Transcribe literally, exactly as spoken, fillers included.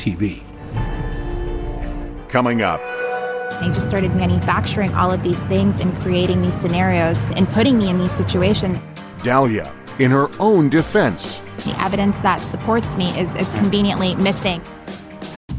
T V. Coming up. They just started manufacturing all of these things and creating these scenarios and putting me in these situations. Dahlia, in her own defense. The evidence that supports me is, is conveniently missing.